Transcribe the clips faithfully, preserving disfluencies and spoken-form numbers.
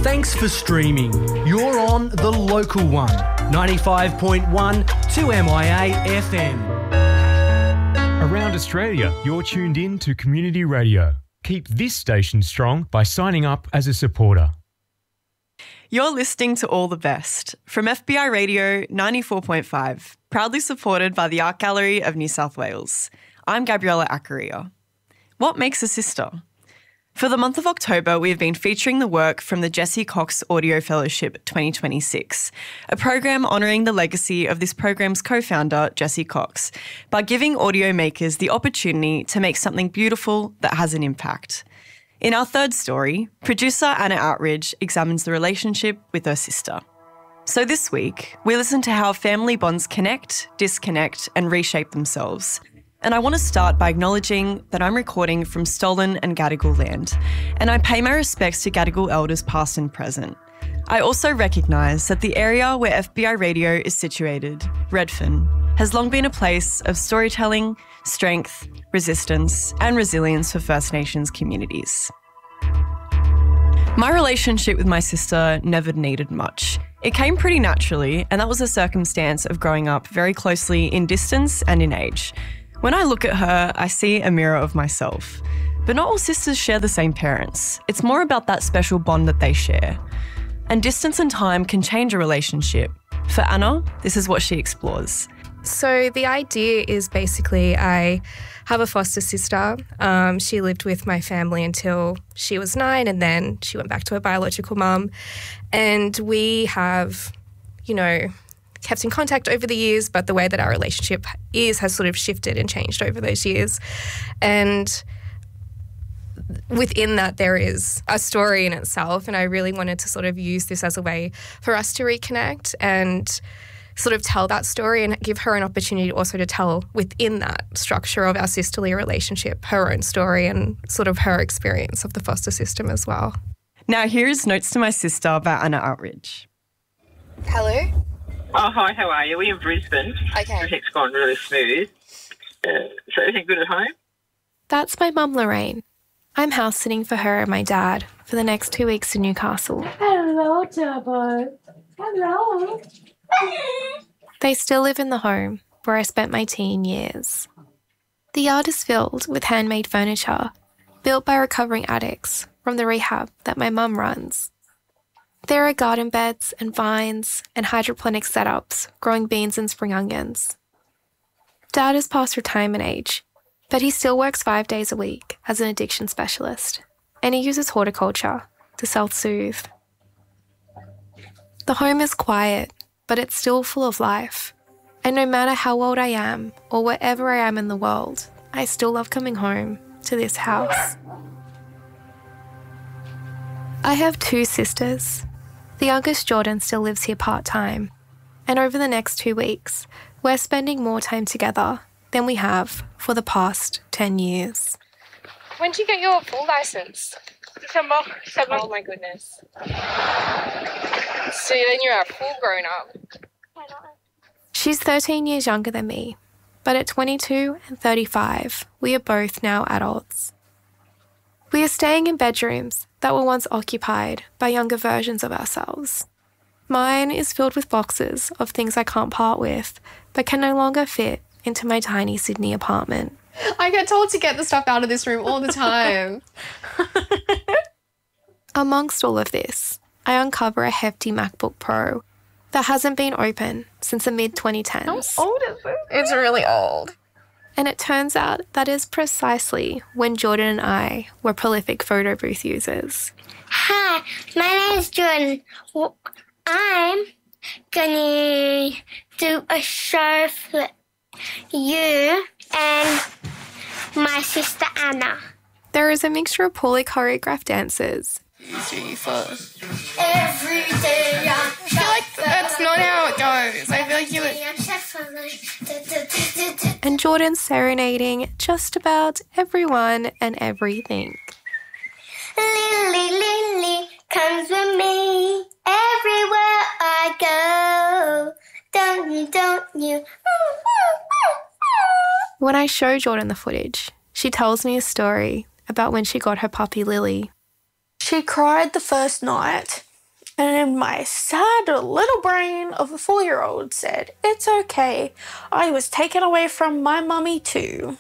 Thanks for streaming. You're on The Local One, ninety-five point one two M I A F M. Around Australia, you're tuned in to Community Radio. Keep this station strong by signing up as a supporter. You're listening to All the Best from F B I Radio ninety-four point five, proudly supported by the Art Gallery of New South Wales. I'm Gabriella Accaria. What makes a sister? For the month of October, we have been featuring the work from the Jessie Cox Audio Fellowship twenty twenty-six, a program honouring the legacy of this program's co-founder, Jessie Cox, by giving audio makers the opportunity to make something beautiful that has an impact. In our third story, producer Anna Outridge examines the relationship with her sister. So this week, we listen to how family bonds connect, disconnect, and reshape themselves. And I want to start by acknowledging that I'm recording from stolen and Gadigal land, and I pay my respects to Gadigal elders past and present. I also recognise that the area where F B I Radio is situated, Redfern, has long been a place of storytelling, strength, resistance, and resilience for First Nations communities. My relationship with my sister never needed much. It came pretty naturally, and that was a circumstance of growing up very closely in distance and in age. When I look at her, I see a mirror of myself. But not all sisters share the same parents. It's more about that special bond that they share. And distance and time can change a relationship. For Anna, this is what she explores. So the idea is basically I have a foster sister. Um, she lived with my family until she was nine, and then she went back to her biological mum. And we have, you know, kept in contact over the years, but the way that our relationship is has sort of shifted and changed over those years. And within that, there is a story in itself, and I really wanted to sort of use this as a way for us to reconnect and sort of tell that story and give her an opportunity also to tell within that structure of our sisterly relationship her own story and sort of her experience of the foster system as well. Now here's Notes to My Sister by Anna Outridge. Hello? Oh, hi, how are you? We're in Brisbane. Okay. Everything's gone really smooth. Uh, so everything good at home? That's my mum, Lorraine. I'm house sitting for her and my dad for the next two weeks in Newcastle. Hello, Turbo. Hello. They still live in the home where I spent my teen years. The yard is filled with handmade furniture built by recovering addicts from the rehab that my mum runs. There are garden beds and vines and hydroponic setups growing beans and spring onions. Dad is past retirement age, but he still works five days a week as an addiction specialist, and he uses horticulture to self-soothe. The home is quiet, but it's still full of life. And no matter how old I am or wherever I am in the world, I still love coming home to this house. I have two sisters. The youngest, Jordan, still lives here part-time. And over the next two weeks, we're spending more time together than we have for the past ten years. When did you get your full licence? December. December. Oh my goodness. So then you're a full grown up. She's thirteen years younger than me, but at twenty-two and thirty-five, we are both now adults. We are staying in bedrooms that were once occupied by younger versions of ourselves. Mine is filled with boxes of things I can't part with, but can no longer fit into my tiny Sydney apartment. I get told to get the stuff out of this room all the time. Amongst all of this, I uncover a hefty MacBook Pro that hasn't been open since the mid twenty tens. How old is it? It's really old. And it turns out that is precisely when Jordan and I were prolific photo booth users. Hi, my name is Jordan. Well, I'm gonna do a show for you and my sister Anna. There is a mixture of poorly choreographed dances. Three, four. Every day I feel like that's not how it goes. I feel like you would... And Jordan serenading just about everyone and everything. Lily, Lily comes with me everywhere I go. Don't you, don't you? When I show Jordan the footage, she tells me a story about when she got her puppy Lily. She cried the first night And my sad little brain of a four-year-old said, it's okay. I was taken away from my mummy too.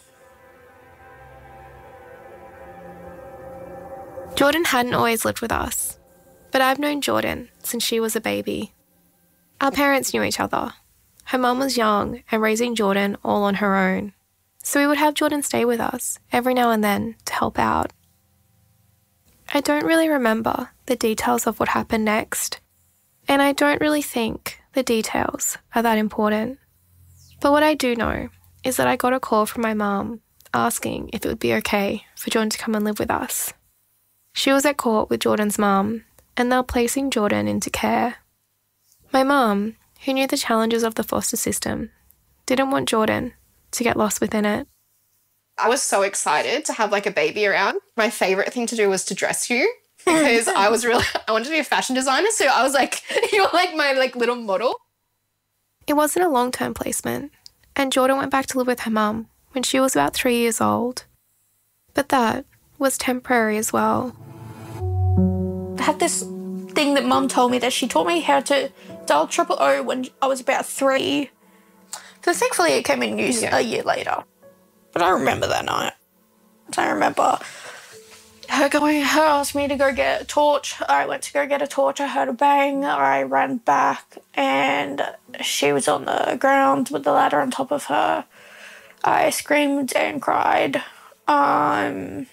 Jordan hadn't always lived with us, but I've known Jordan since she was a baby. Our parents knew each other. Her mum was young and raising Jordan all on her own, so we would have Jordan stay with us every now and then to help out. I don't really remember the details of what happened next, and I don't really think the details are that important. But what I do know is that I got a call from my mum asking if it would be okay for Jordan to come and live with us. She was at court with Jordan's mum, and they're placing Jordan into care. My mum, who knew the challenges of the foster system, didn't want Jordan to get lost within it. I was so excited to have like a baby around. My favourite thing to do was to dress you because I was really, I wanted to be a fashion designer. So I was like, you're like my like little model. It wasn't a long-term placement, and Jordan went back to live with her mum when she was about three years old. But that was temporary as well. I had this thing that Mum told me that she taught me how to dial triple O when I was about three. So thankfully it came in use yeah. a year later. But I remember that night. I remember her going, her asked me to go get a torch. I went to go get a torch. I heard a bang. I ran back and she was on the ground with the ladder on top of her. I screamed and cried. Um,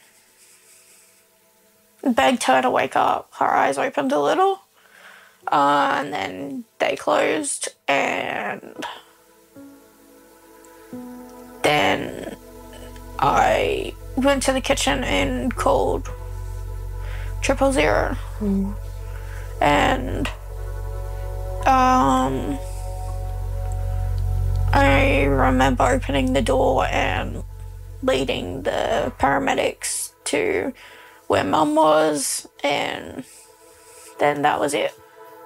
begged her to wake up. Her eyes opened a little. Uh, and then they closed. And then I went to the kitchen and called triple zero. Mm. And um, I remember opening the door and leading the paramedics to where Mum was, and then that was it.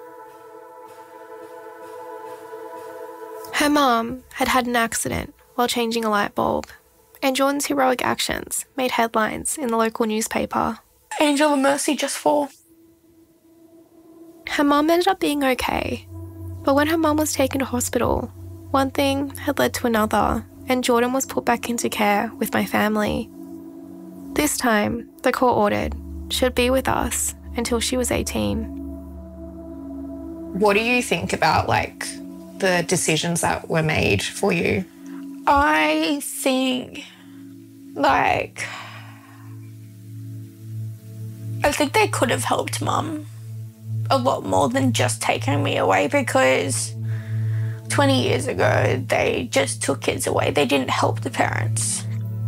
Her mum had had an accident while changing a light bulb, and Jordan's heroic actions made headlines in the local newspaper. Angel of Mercy just fall. Her mum ended up being okay, but when her mum was taken to hospital, one thing had led to another, and Jordan was put back into care with my family. This time, the court ordered she'd be with us until she was eighteen. What do you think about, like, the decisions that were made for you? I think, like, I think they could have helped Mum a lot more than just taking me away, because twenty years ago, they just took kids away. They didn't help the parents.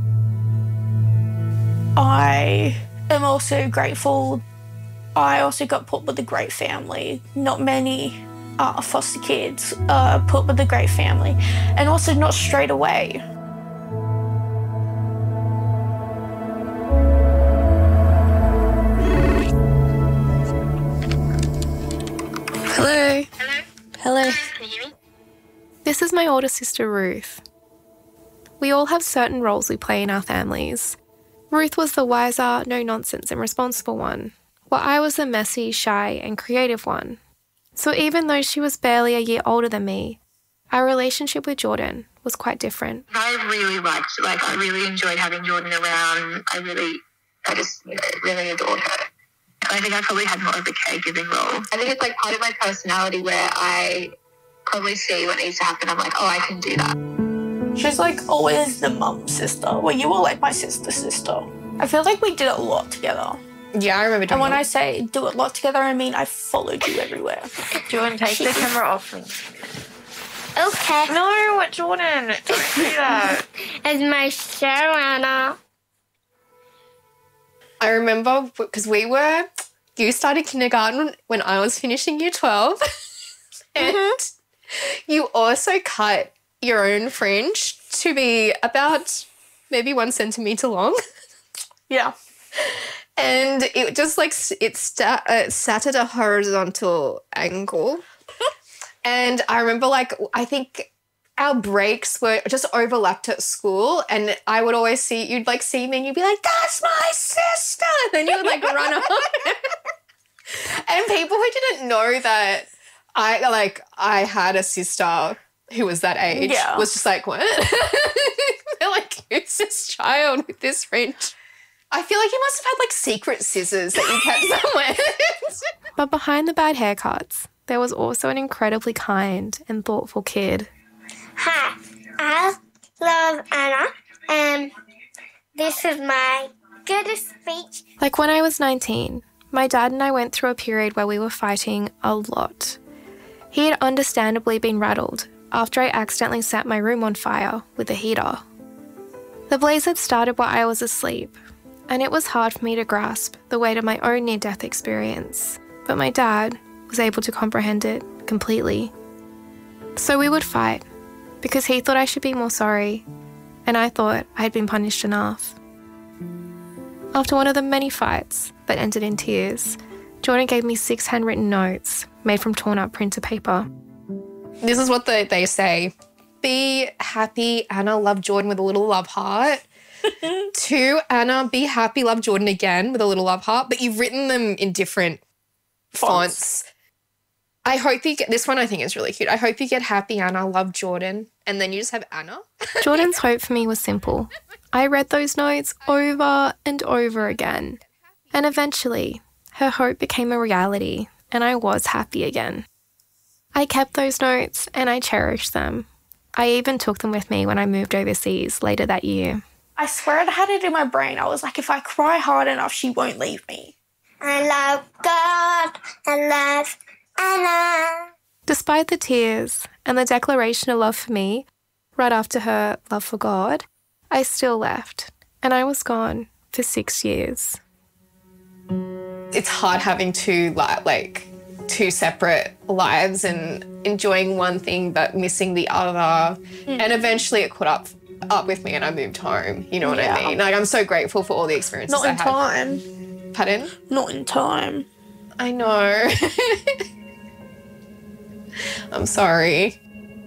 I am also grateful. I also got put with a great family. Not many uh, foster kids are put with a great family, and also not straight away. Hello. Hello. Hello. Can you hear me? This is my older sister, Ruth. We all have certain roles we play in our families. Ruth was the wiser, no-nonsense and responsible one, while I was the messy, shy and creative one. So even though she was barely a year older than me, our relationship with Jordan was quite different. I really liked, like, I really enjoyed having Jordan around. I really, I just, you know, really adored her. I think I probably had more of a caregiving role. I think it's like part of my personality where I probably see what needs to happen. I'm like, oh, I can do that. She's like always the mum sister, where you were like my sister sister. I feel like we did a lot together. Yeah, I remember doing And when that. I say do a lot together, I mean I followed you everywhere. Jordan, take the camera off me. Okay. No, Jordan, don't do that. It's my Sharana. I remember because we were, you started kindergarten when I was finishing year twelve. And mm-hmm. you also cut your own fringe to be about maybe one centimetre long. Yeah. And it just like, it sta- uh, sat at a horizontal angle. And I remember like, I think our breaks were just overlapped at school, and I would always see, you'd like see me and you'd be like, that's my sister. And then you would like run home. And people who didn't know that I like I had a sister who was that age Yeah. was just like, what? They're like, who's this child with this wrench? I feel like you must have had like secret scissors that you kept somewhere. But behind the bad haircuts, there was also an incredibly kind and thoughtful kid. Hi, I love Anna, and this is my goodest speech. Like when I was nineteen, my dad and I went through a period where we were fighting a lot. He had understandably been rattled after I accidentally set my room on fire with a heater. The blaze had started while I was asleep, and it was hard for me to grasp the weight of my own near-death experience, but my dad was able to comprehend it completely. So we would fight, because he thought I should be more sorry, and I thought I had been punished enough. After one of the many fights that ended in tears, Jordan gave me six handwritten notes made from torn up printer paper. This is what they, they say. Be happy, Anna, love Jordan with a little love heart. Two, Anna, be happy, love Jordan again with a little love heart. But you've written them in different fonts. fonts. I hope you get, this one I think is really cute. I hope you get happy, Anna, love Jordan. And then you just have Anna. Jordan's hope for me was simple. I read those notes over and over again. And eventually, her hope became a reality and I was happy again. I kept those notes and I cherished them. I even took them with me when I moved overseas later that year. I swear I had it in my brain. I was like, if I cry hard enough, she won't leave me. I love God. I love Anna. Despite the tears and the declaration of love for me, right after her love for God, I still left and I was gone for six years. It's hard having two, like, two separate lives and enjoying one thing but missing the other. Mm. And eventually it caught up up with me and I moved home. You know what yeah. I mean? Like, I'm so grateful for all the experiences Not in I had. time. Pardon? Not in time. I know. I'm sorry.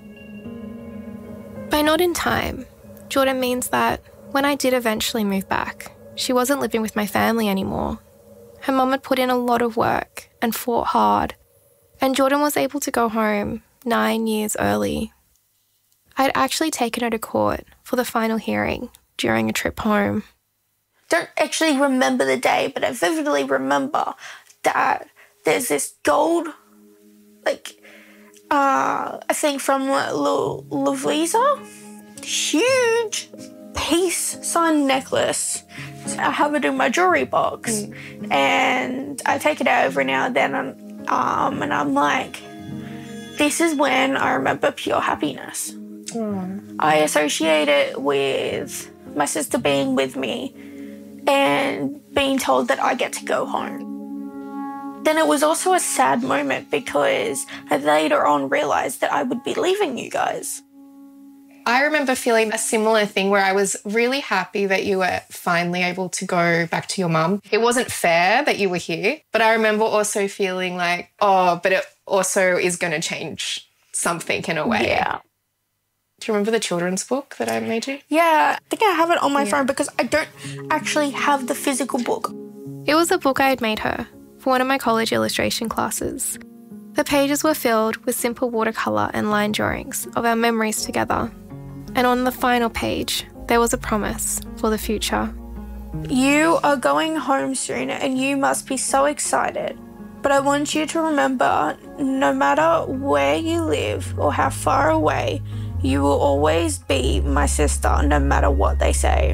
By not in time, Jordan means that when I did eventually move back, she wasn't living with my family anymore. Her mum had put in a lot of work and fought hard, and Jordan was able to go home nine years early. I'd actually taken her to court for the final hearing during a trip home. Don't actually remember the day, but I vividly remember that there's this gold, like, uh, I think from Lu- Louisa, huge peace sign necklace. I have it in my jewelry box, mm. and I take it out every now and then, and, um, and I'm like, this is when I remember pure happiness. Mm. I associate it with my sister being with me and being told that I get to go home. Then it was also a sad moment because I later on realised that I would be leaving you guys. I remember feeling a similar thing where I was really happy that you were finally able to go back to your mum. It wasn't fair that you were here, but I remember also feeling like, oh, but it also is going to change something in a way. Yeah. Do you remember the children's book that I made you? Yeah, I think I have it on my yeah. phone because I don't actually have the physical book. It was a book I had made her for one of my college illustration classes. The pages were filled with simple watercolour and line drawings of our memories together. And on the final page, there was a promise for the future. You are going home soon and you must be so excited. But I want you to remember, no matter where you live or how far away, you will always be my sister, no matter what they say.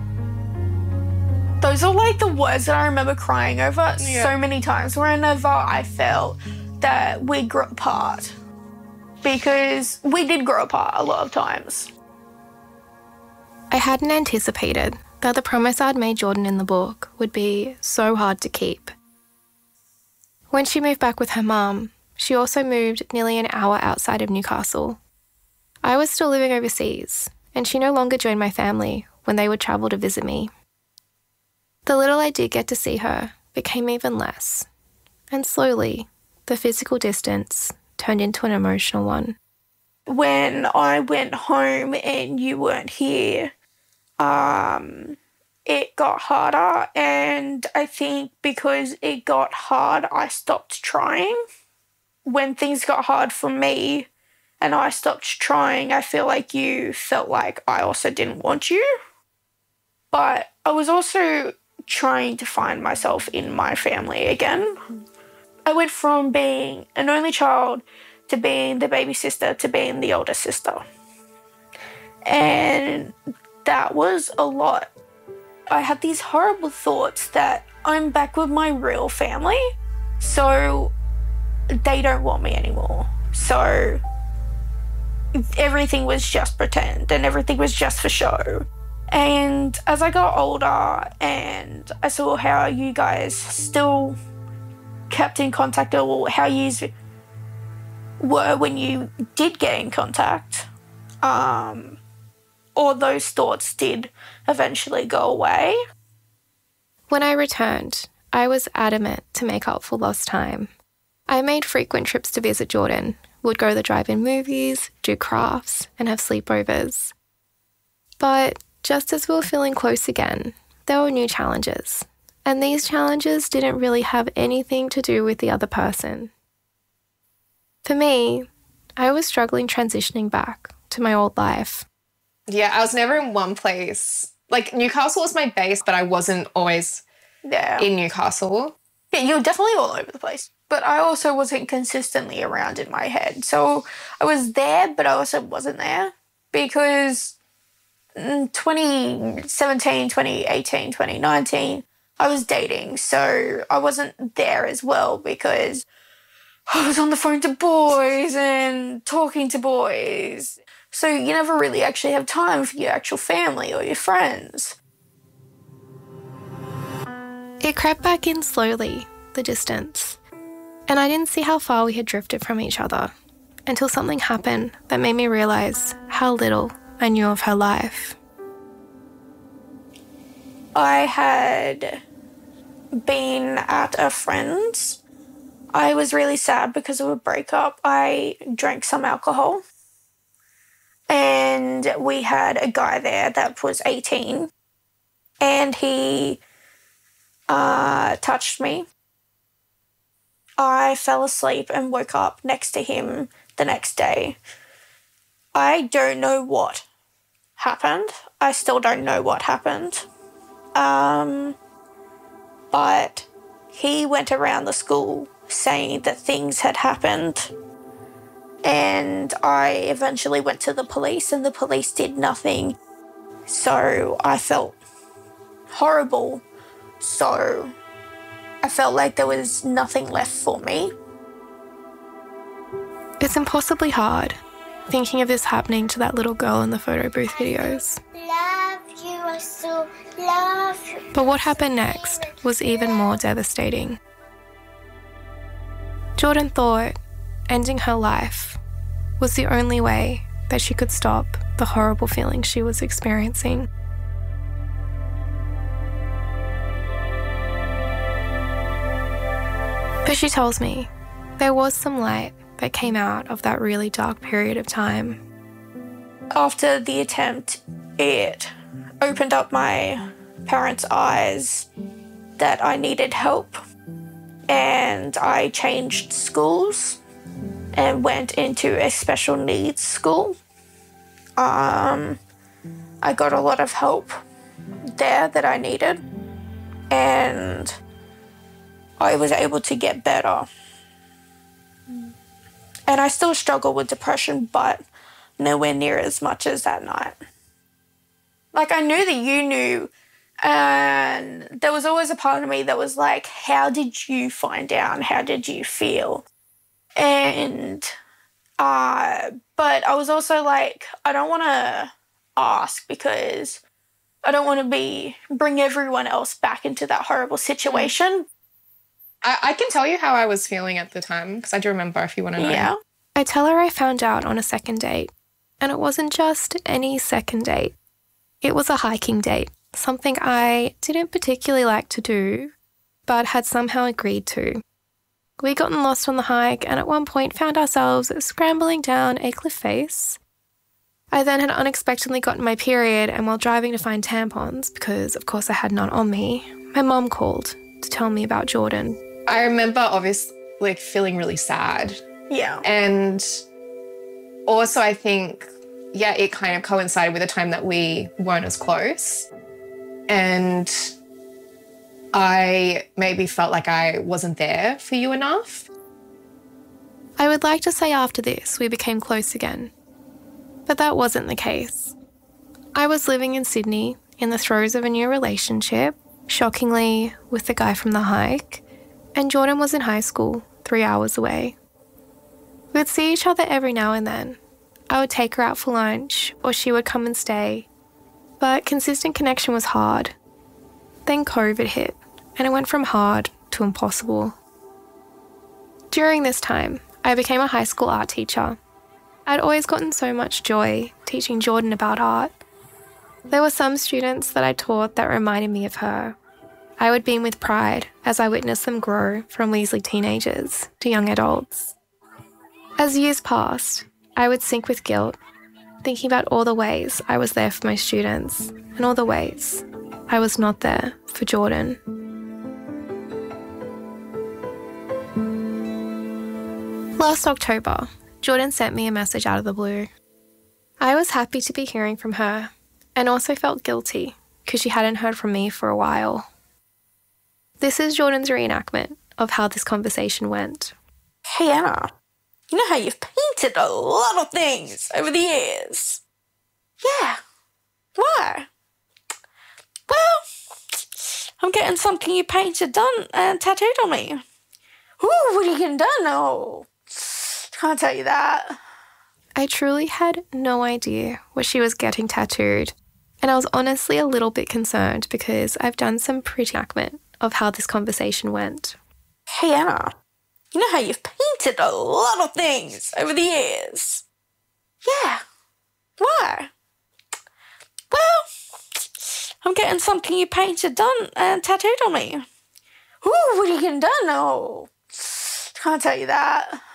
Those are like the words that I remember crying over yeah. so many times whenever I felt that we grew apart. Because we did grow apart a lot of times. I hadn't anticipated that the promise I'd made Jordan in the book would be so hard to keep. When she moved back with her mum, she also moved nearly an hour outside of Newcastle. I was still living overseas, and she no longer joined my family when they would travel to visit me. The little I did get to see her became even less, and slowly, the physical distance turned into an emotional one. When I went home and you weren't here, um, it got harder, and I think because it got hard, I stopped trying. When things got hard for me and I stopped trying, I feel like you felt like I also didn't want you. But I was also trying to find myself in my family again. I went from being an only child to being the baby sister to being the older sister. And that was a lot. I had these horrible thoughts that I'm back with my real family, so they don't want me anymore. So everything was just pretend and everything was just for show. And as I got older and I saw how you guys still kept in contact, or how you were when you did get in contact, um, all those thoughts did eventually go away. When I returned, I was adamant to make up for lost time. I made frequent trips to visit Jordan, would go to the drive-in movies, do crafts, and have sleepovers. But just as we were feeling close again, there were new challenges, and these challenges didn't really have anything to do with the other person. For me, I was struggling transitioning back to my old life. Yeah, I was never in one place. Like, Newcastle was my base, but I wasn't always yeah. in Newcastle. Yeah, you were definitely all over the place. But I also wasn't consistently around in my head. So I was there, but I also wasn't there. Because in twenty seventeen, twenty eighteen, twenty nineteen, I was dating. So I wasn't there as well because I was on the phone to boys and talking to boys. So you never really actually have time for your actual family or your friends. It crept back in slowly, the distance. And I didn't see how far we had drifted from each other until something happened that made me realise how little I knew of her life. I had been at a friend's. I was really sad because of a breakup. I drank some alcohol. And we had a guy there that was eighteen. And he uh, touched me. I fell asleep and woke up next to him the next day. I don't know what happened. I still don't know what happened. Um, but he went around the school saying that things had happened. And I eventually went to the police and the police did nothing. So I felt horrible. So I felt like there was nothing left for me. It's impossibly hard thinking of this happening to that little girl in the photo booth videos. Love you, I so love you. But what happened next was even more devastating. Jordan thought ending her life was the only way that she could stop the horrible feelings she was experiencing. But she tells me there was some light that came out of that really dark period of time. After the attempt, it opened up my parents' eyes that I needed help. And I changed schools and went into a special needs school. Um, I got a lot of help there that I needed. And I was able to get better. And I still struggle with depression, but nowhere near as much as that night. Like, I knew that you knew, and there was always a part of me that was like, how did you find out? How did you feel? And, uh, but I was also like, I don't want to ask because I don't want to be, bring everyone else back into that horrible situation. I, I can tell you how I was feeling at the time because I do remember if you want to know. Yeah. I tell her I found out on a second date, and it wasn't just any second date. It was a hiking date, something I didn't particularly like to do, but had somehow agreed to. We'd gotten lost on the hike and at one point found ourselves scrambling down a cliff face. I then had unexpectedly gotten my period, and while driving to find tampons, because of course I had none on me, my mum called to tell me about Jordan. I remember obviously like feeling really sad. Yeah. And also I think, yeah, it kind of coincided with a time that we weren't as close. And I maybe felt like I wasn't there for you enough. I would like to say after this we became close again, but that wasn't the case. I was living in Sydney in the throes of a new relationship, shockingly with the guy from the hike, and Jordan was in high school, three hours away. We'd see each other every now and then. I would take her out for lunch, or she would come and stay, but consistent connection was hard. Then COVID hit, and it went from hard to impossible. During this time, I became a high school art teacher. I'd always gotten so much joy teaching Jordan about art. There were some students that I taught that reminded me of her. I would beam with pride as I witnessed them grow from measly teenagers to young adults. As years passed, I would sink with guilt, thinking about all the ways I was there for my students and all the ways I was not there for Jordan. Last October, Jordan sent me a message out of the blue. I was happy to be hearing from her and also felt guilty because she hadn't heard from me for a while. This is Jordan's reenactment of how this conversation went. Hey Anna, you know how you've painted a lot of things over the years? Yeah. Why? Well, I'm getting something you painted done and tattooed on me. Ooh, what are you getting done? Oh, can't tell you that. I truly had no idea what she was getting tattooed, and I was honestly a little bit concerned because I've done some pretty reenactment of how this conversation went. Hey Anna, you know how you've painted a lot of things over the years? Yeah. Why? Well, I'm getting something you painted done and tattooed on me. Ooh, what are you getting done? Oh, can't tell you that.